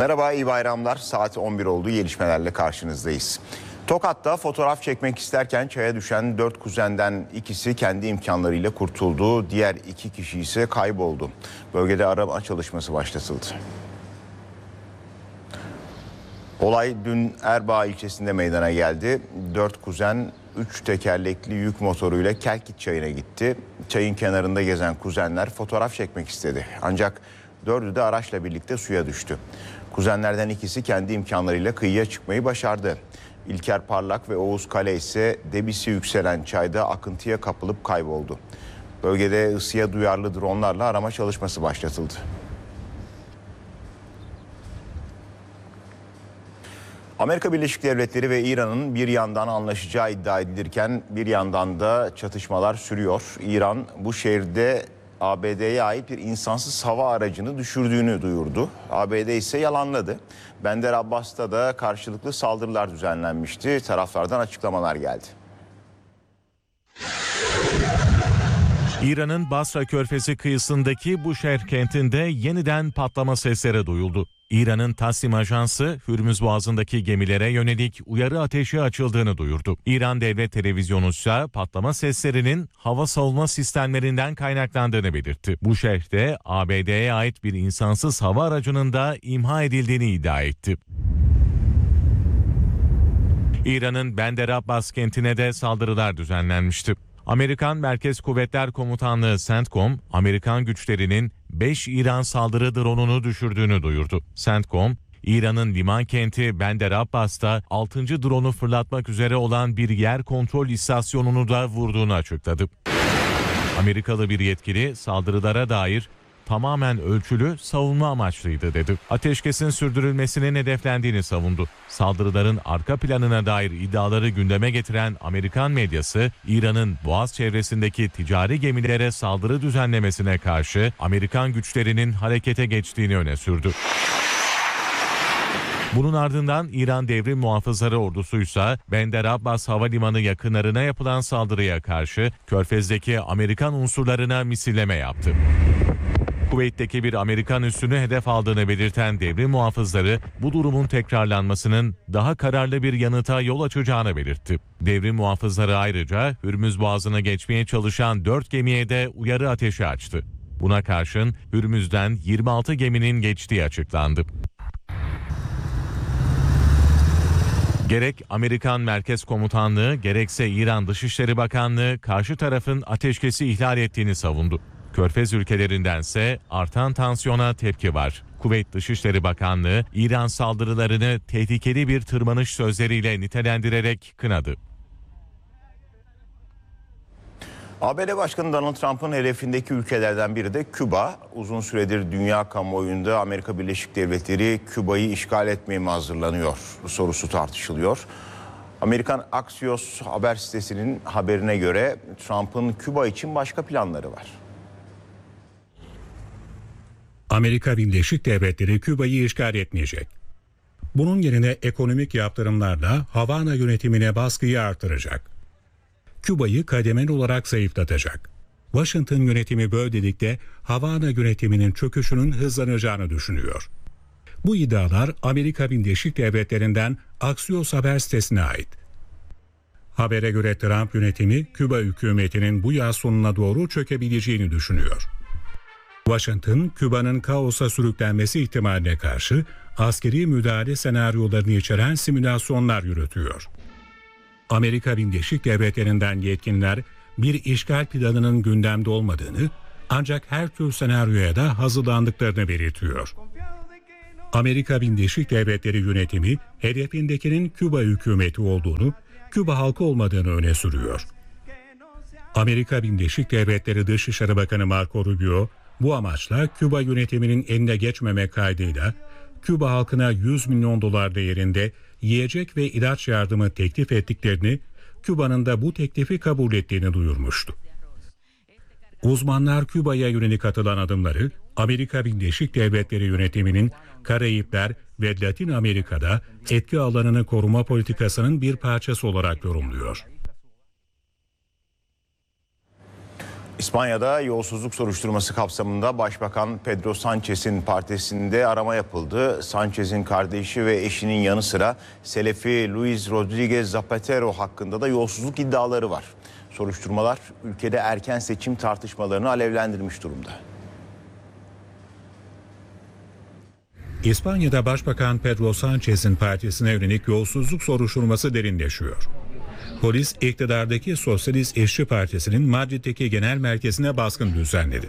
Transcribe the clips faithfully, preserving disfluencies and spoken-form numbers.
Merhaba, iyi bayramlar. Saat on bir oldu. Gelişmelerle karşınızdayız. Tokat'ta fotoğraf çekmek isterken çaya düşen dört kuzenden ikisi kendi imkanlarıyla kurtuldu. Diğer iki kişi ise kayboldu. Bölgede arama çalışması başlatıldı. Olay dün Erbaa ilçesinde meydana geldi. Dört kuzen üç tekerlekli yük motoruyla Kelkit Çayı'na gitti. Çayın kenarında gezen kuzenler fotoğraf çekmek istedi. Ancak dördü de araçla birlikte suya düştü. Kuzenlerden ikisi kendi imkanlarıyla kıyıya çıkmayı başardı. İlker Parlak ve Oğuz Kale ise debisi yükselen çayda akıntıya kapılıp kayboldu. Bölgede ısıya duyarlı dronlarla arama çalışması başlatıldı. Amerika Birleşik Devletleri ve İran'ın bir yandan anlaşacağı iddia edilirken bir yandan da çatışmalar sürüyor. İran bu şehirde A B D'ye ait bir insansız hava aracını düşürdüğünü duyurdu. A B D ise yalanladı. Bender Abbas'ta da karşılıklı saldırılar düzenlenmişti. Taraflardan açıklamalar geldi. İran'ın Basra Körfezi kıyısındaki Buşehir kentinde yeniden patlama sesleri duyuldu. İran'ın Tasnim Ajansı, Hürmüz Boğazı'ndaki gemilere yönelik uyarı ateşi açıldığını duyurdu. İran Devlet Televizyonu ise patlama seslerinin hava savunma sistemlerinden kaynaklandığını belirtti. Buşehir'de A B D'ye ait bir insansız hava aracının da imha edildiğini iddia etti. İran'ın Bender Abbas kentine de saldırılar düzenlenmişti. Amerikan Merkez Kuvvetler Komutanlığı CENTCOM, Amerikan güçlerinin beş İran saldırı dronunu düşürdüğünü duyurdu. CENTCOM, İran'ın liman kenti Bender Abbas'ta altıncı dronu fırlatmak üzere olan bir yer kontrol istasyonunu da vurduğunu açıkladı. Amerikalı bir yetkili saldırılara dair tamamen ölçülü, savunma amaçlıydı dedi. Ateşkesin sürdürülmesinin hedeflendiğini savundu. Saldırıların arka planına dair iddiaları gündeme getiren Amerikan medyası, İran'ın Boğaz çevresindeki ticari gemilere saldırı düzenlemesine karşı Amerikan güçlerinin harekete geçtiğini öne sürdü. Bunun ardından İran Devrim Muhafızları Ordusu'ysa Bender Abbas Havalimanı yakınlarına yapılan saldırıya karşı Körfez'deki Amerikan unsurlarına misilleme yaptı. Kuveyt'teki bir Amerikan üssünü hedef aldığını belirten devrim muhafızları bu durumun tekrarlanmasının daha kararlı bir yanıta yol açacağını belirtti. Devrim muhafızları ayrıca Hürmüz Boğazı'na geçmeye çalışan dört gemiye de uyarı ateşi açtı. Buna karşın Hürmüz'den yirmi altı geminin geçtiği açıklandı. Gerek Amerikan Merkez Komutanlığı gerekse İran Dışişleri Bakanlığı karşı tarafın ateşkesi ihlal ettiğini savundu. Körfez ülkelerindense artan tansiyona tepki var. Kuveyt Dışişleri Bakanlığı İran saldırılarını tehlikeli bir tırmanış sözleriyle nitelendirerek kınadı. A B D Başkanı Donald Trump'ın hedefindeki ülkelerden biri de Küba. Uzun süredir dünya kamuoyunda Amerika Birleşik Devletleri Küba'yı işgal etmeye mi hazırlanıyor sorusu tartışılıyor. Amerikan Axios haber sitesinin haberine göre Trump'ın Küba için başka planları var. Amerika Birleşik Devletleri Küba'yı işgal etmeyecek. Bunun yerine ekonomik yaptırımlarla Havana yönetimine baskıyı artıracak. Küba'yı kademeli olarak zayıflatacak. Washington yönetimi böylelikle Havana yönetiminin çöküşünün hızlanacağını düşünüyor. Bu iddialar Amerika Birleşik Devletleri'nden Axios haber sitesine ait. Habere göre Trump yönetimi Küba hükümetinin bu yaz sonuna doğru çökebileceğini düşünüyor. Washington, Küba'nın kaosa sürüklenmesi ihtimaline karşı askeri müdahale senaryolarını içeren simülasyonlar yürütüyor. Amerika Birleşik Devletleri'nden yetkililer bir işgal planının gündemde olmadığını ancak her tür senaryoya da hazırlandıklarını belirtiyor. Amerika Birleşik Devletleri yönetimi hedefindekinin Küba hükümeti olduğunu, Küba halkı olmadığını öne sürüyor. Amerika Birleşik Devletleri Dışişleri Bakanı Marco Rubio, bu amaçla Küba yönetiminin eline geçmemek kaydıyla Küba halkına yüz milyon dolar değerinde yiyecek ve ilaç yardımı teklif ettiklerini, Küba'nın da bu teklifi kabul ettiğini duyurmuştu. Uzmanlar Küba'ya yönelik atılan adımları Amerika Birleşik Devletleri yönetiminin Karayipler ve Latin Amerika'da etki alanını koruma politikasının bir parçası olarak yorumluyor. İspanya'da yolsuzluk soruşturması kapsamında Başbakan Pedro Sanchez'in partisinde arama yapıldı. Sanchez'in kardeşi ve eşinin yanı sıra Selefi Luis Rodríguez Zapatero hakkında da yolsuzluk iddiaları var. Soruşturmalar ülkede erken seçim tartışmalarını alevlendirmiş durumda. İspanya'da Başbakan Pedro Sanchez'in partisine yönelik yolsuzluk soruşturması derinleşiyor. Polis iktidardaki Sosyalist İşçi Partisi'nin Madrid'deki genel merkezine baskın düzenledi.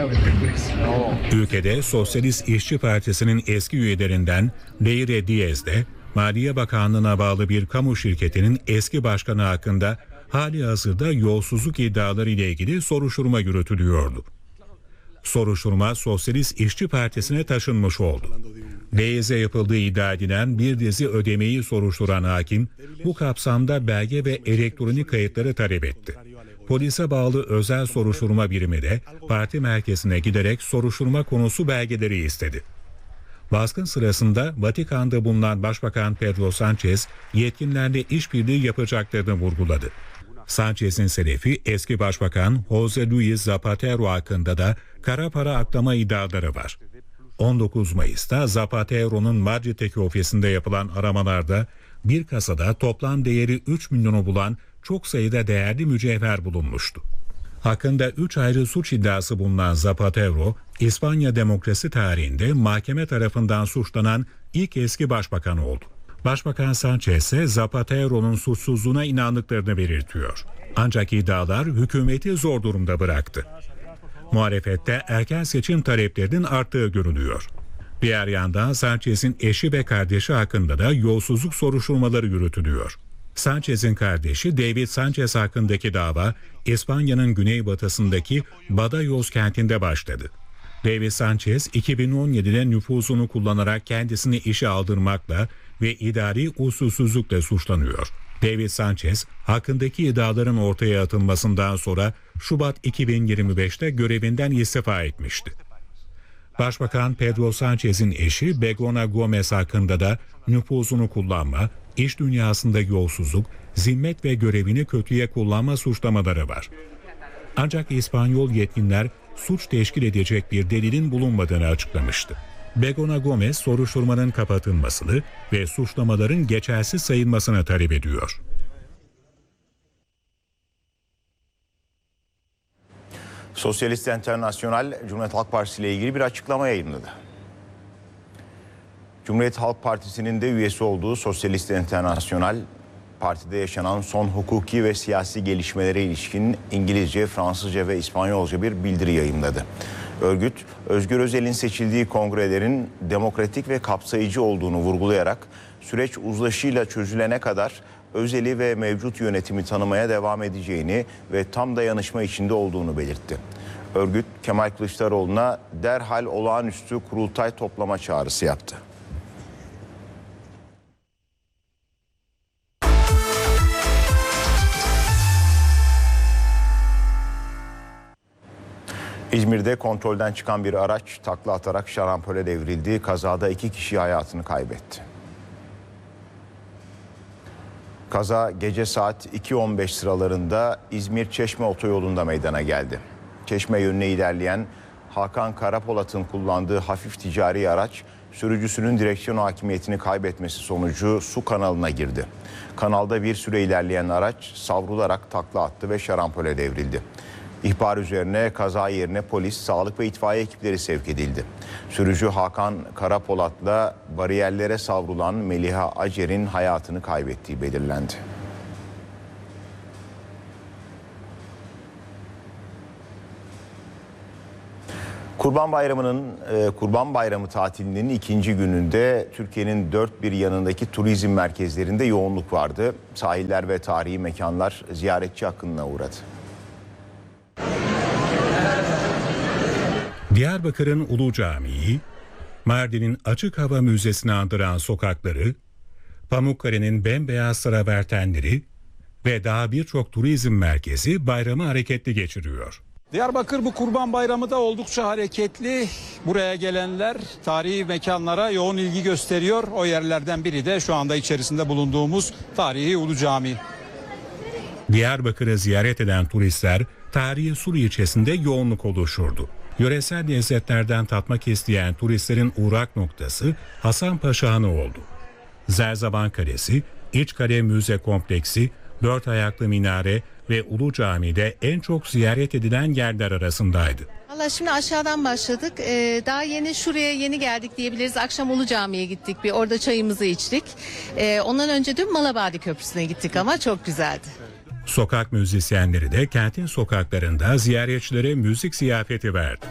Ülkede Sosyalist İşçi Partisi'nin eski üyelerinden Leire Diez de Maliye Bakanlığı'na bağlı bir kamu şirketinin eski başkanı hakkında hali hazırda yolsuzluk iddiaları ile ilgili soruşturma yürütülüyordu. Soruşturma Sosyalist İşçi Partisi'ne taşınmış oldu. Diez'e yapıldığı iddia edilen bir dizi ödemeyi soruşturan hakim bu kapsamda belge ve elektronik kayıtları talep etti. Polise bağlı özel soruşturma birimi de parti merkezine giderek soruşturma konusu belgeleri istedi. Baskın sırasında Vatikan'da bulunan Başbakan Pedro Sanchez yetkililerle işbirliği yapacaklarını vurguladı. Sanchez'in selefi eski başbakan José Luis Zapatero hakkında da kara para aklama iddiaları var. on dokuz Mayıs'ta Zapatero'nun Madrid'deki ofisinde yapılan aramalarda bir kasada toplam değeri üç milyonu bulan çok sayıda değerli mücevher bulunmuştu. Hakkında üç ayrı suç iddiası bulunan Zapatero, İspanya demokrasi tarihinde mahkeme tarafından suçlanan ilk eski başbakan oldu. Başbakan Sanchez ise Zapatero'nun suçsuzluğuna inandıklarını belirtiyor. Ancak iddialar hükümeti zor durumda bıraktı. Muhalefette erken seçim taleplerinin arttığı görülüyor. Diğer yandan Sanchez'in eşi ve kardeşi hakkında da yolsuzluk soruşturmaları yürütülüyor. Sanchez'in kardeşi David Sanchez hakkındaki dava İspanya'nın güneybatısındaki Badajoz kentinde başladı. David Sanchez iki bin on yedide nüfuzunu kullanarak kendisini işe aldırmakla ve idari usulsüzlükle suçlanıyor. David Sanchez hakkındaki iddiaların ortaya atılmasından sonra Şubat iki bin yirmi beşte görevinden istifa etmişti. Başbakan Pedro Sanchez'in eşi Begoña Gómez hakkında da nüfuzunu kullanma, iş dünyasında yolsuzluk, zimmet ve görevini kötüye kullanma suçlamaları var. Ancak İspanyol yetkililer suç teşkil edecek bir delilin bulunmadığını açıklamıştı. Begoña Gómez soruşturmanın kapatılmasını ve suçlamaların geçersiz sayılmasını talep ediyor. Sosyalist Enternasyonal, Cumhuriyet Halk Partisi ile ilgili bir açıklama yayınladı. Cumhuriyet Halk Partisi'nin de üyesi olduğu Sosyalist Enternasyonal, partide yaşanan son hukuki ve siyasi gelişmelere ilişkin İngilizce, Fransızca ve İspanyolca bir bildiri yayımladı. Örgüt, Özgür Özel'in seçildiği kongrelerin demokratik ve kapsayıcı olduğunu vurgulayarak süreç uzlaşıyla çözülene kadar Özel'i ve mevcut yönetimi tanımaya devam edeceğini ve tam dayanışma içinde olduğunu belirtti. Örgüt, Kemal Kılıçdaroğlu'na derhal olağanüstü kurultay toplama çağrısı yaptı. İzmir'de kontrolden çıkan bir araç takla atarak şarampole devrildi. Kazada iki kişi hayatını kaybetti. Kaza gece saat iki on beş sıralarında İzmir-Çeşme otoyolunda meydana geldi. Çeşme yönüne ilerleyen Hakan Karapolat'ın kullandığı hafif ticari araç sürücüsünün direksiyon hakimiyetini kaybetmesi sonucu su kanalına girdi. Kanalda bir süre ilerleyen araç savrularak takla attı ve şarampole devrildi. İhbar üzerine kaza yerine polis, sağlık ve itfaiye ekipleri sevk edildi. Sürücü Hakan Karapolat'la bariyerlere savrulan Meliha Acer'in hayatını kaybettiği belirlendi. Kurban Bayramı'nın Kurban Bayramı tatilinin ikinci gününde Türkiye'nin dört bir yanındaki turizm merkezlerinde yoğunluk vardı. Sahiller ve tarihi mekanlar ziyaretçi akınına uğradı. Diyarbakır'ın Ulu Camii, Mardin'in Açık Hava Müzesi'ni andıran sokakları, Pamukkale'nin bembeyaz travertenleri ve daha birçok turizm merkezi bayramı hareketli geçiriyor. Diyarbakır bu Kurban Bayramı da oldukça hareketli. Buraya gelenler tarihi mekanlara yoğun ilgi gösteriyor. O yerlerden biri de şu anda içerisinde bulunduğumuz tarihi Ulu Cami. Diyarbakır'ı ziyaret eden turistler tarihi Sur ilçesinde yoğunluk oluşurdu. Yöresel lezzetlerden tatmak isteyen turistlerin uğrak noktası Hasanpaşa Hanı oldu. Zerzaban Kalesi, İçkale Müze Kompleksi, Dört Ayaklı Minare ve Ulu Cami'de en çok ziyaret edilen yerler arasındaydı. Valla şimdi aşağıdan başladık. Ee, daha yeni şuraya yeni geldik diyebiliriz. Akşam Ulu Cami'ye gittik. Bir orada çayımızı içtik. Ee, ondan önce dün Malabadi Köprüsü'ne gittik ama çok güzeldi. Sokak müzisyenleri de kentin sokaklarında ziyaretçilere müzik ziyafeti verdi.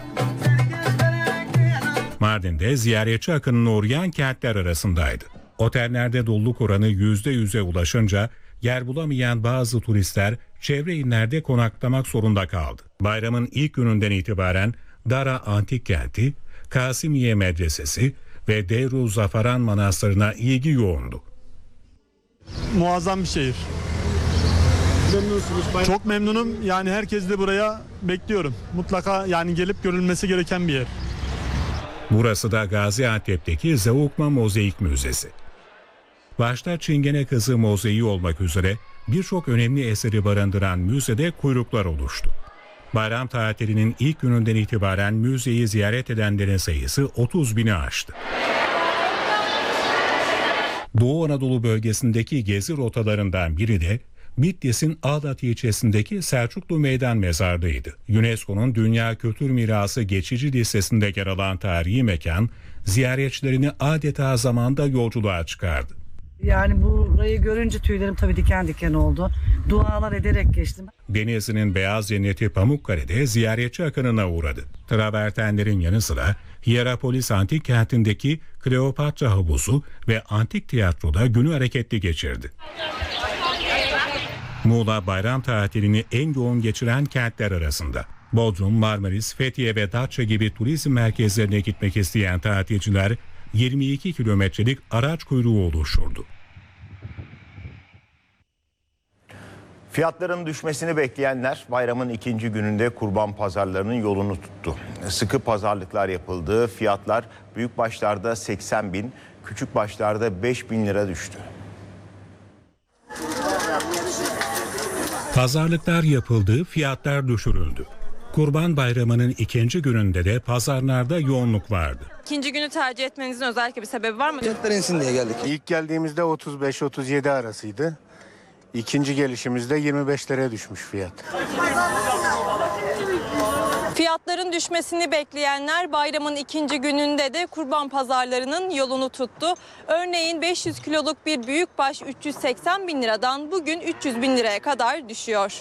Mardin'de ziyaretçi akınına uğrayan kentler arasındaydı. Otellerde doluluk oranı yüzde yüze ulaşınca yer bulamayan bazı turistler çevre illerde konaklamak zorunda kaldı. Bayramın ilk gününden itibaren Dara Antik Kenti, Kasimiye Medresesi ve Deir-u Zafaran Manastırı'na ilgi yoğundu. Muazzam bir şehir. Memnunsunuz. Çok memnunum. Yani herkes de buraya bekliyorum. Mutlaka yani gelip görülmesi gereken bir yer. Burası da Gaziantep'teki Zeugma Mozaik Müzesi. Başta Çingene Kızı mozaiği olmak üzere birçok önemli eseri barındıran müzede kuyruklar oluştu. Bayram tatilinin ilk gününden itibaren müzeyi ziyaret edenlerin sayısı otuz bini aştı. Doğu Anadolu bölgesindeki gezi rotalarından biri de Bitlis'in Ağdat ilçesindeki Selçuklu Meydan Mezarlığı'ydı. UNESCO'nun Dünya Kültür Mirası geçici listesinde yer alan tarihi mekan, ziyaretçilerini adeta zamanda yolculuğa çıkardı. Yani burayı görünce tüylerim tabii diken diken oldu. Dualar ederek geçtim. Denizli'nin beyaz cenneti Pamukkale'de ziyaretçi akınına uğradı. Travertenlerin yanı sıra Hierapolis Antik Kenti'ndeki Kleopatra Havuzu ve Antik Tiyatro'da günü hareketli geçirdi. Muğla bayram tatilini en yoğun geçiren kentler arasında. Bodrum, Marmaris, Fethiye ve Datça gibi turizm merkezlerine gitmek isteyen tatilciler yirmi iki kilometrelik araç kuyruğu oluşturdu. Fiyatların düşmesini bekleyenler bayramın ikinci gününde kurban pazarlarının yolunu tuttu. Sıkı pazarlıklar yapıldı. Fiyatlar büyük başlarda seksen bin, küçük başlarda beş bin lira düştü. Pazarlıklar yapıldı, fiyatlar düşürüldü. Kurban Bayramı'nın ikinci gününde de pazarlarda yoğunluk vardı. İkinci günü tercih etmenizin özellikle bir sebebi var mı? Fiyatlar insin diye geldik. İlk geldiğimizde otuz beş otuz yedi arasıydı. İkinci gelişimizde yirmi beş liraya düşmüş fiyat. Fiyatların düşmesini bekleyenler bayramın ikinci gününde de kurban pazarlarının yolunu tuttu. Örneğin beş yüz kiloluk bir büyükbaş üç yüz seksen bin liradan bugün üç yüz bin liraya kadar düşüyor.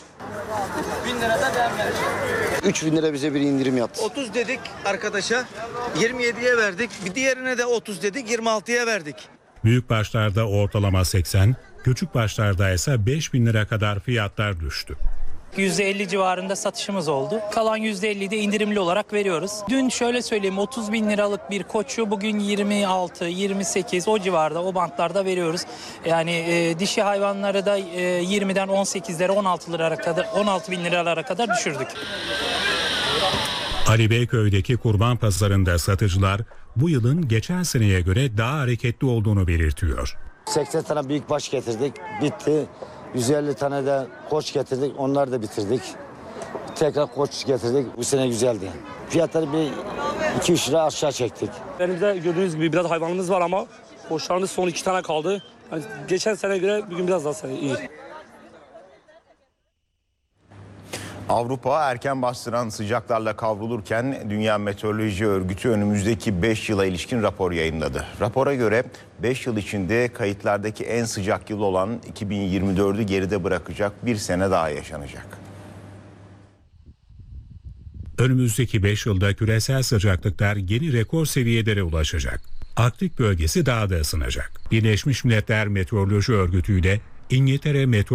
üç bin lira bize bir indirim yaptı. otuz dedik arkadaşa, yirmi yediye verdik. Bir diğerine de otuz dedik, yirmi altıya verdik. Büyük başlarda ortalama seksen, küçük başlarda ise beş bin lira kadar fiyatlar düştü. yüzde elli civarında satışımız oldu. Kalan yüzde elliyi de indirimli olarak veriyoruz. Dün şöyle söyleyeyim, otuz bin liralık bir koçu bugün yirmi altı yirmi sekiz o civarda, o bantlarda veriyoruz. Yani e, dişi hayvanları da e, yirmiden on sekizlere on altı liralara kadar, on altı bin liralara kadar düşürdük. Ali Beyköy'deki kurban pazarında satıcılar bu yılın geçen seneye göre daha hareketli olduğunu belirtiyor. seksen tane büyük baş getirdik, bitti. yüz elli tane de koç getirdik, onları da bitirdik. Tekrar koç getirdik, bu sene güzeldi. Fiyatları bir iki üç lira aşağı çektik. Elimizde gördüğünüz gibi biraz hayvanımız var ama koçlarımız son iki tane kaldı. Yani geçen sene göre bugün biraz daha iyi. Avrupa erken bastıran sıcaklarla kavrulurken Dünya Meteoroloji Örgütü önümüzdeki beş yıla ilişkin rapor yayınladı. Rapora göre beş yıl içinde kayıtlardaki en sıcak yıl olan iki bin yirmi dördü geride bırakacak bir sene daha yaşanacak. Önümüzdeki beş yılda küresel sıcaklıklar yeni rekor seviyelere ulaşacak. Arktik bölgesi daha da ısınacak. Birleşmiş Milletler Meteoroloji Örgütü ile İngiltere Meteoroloji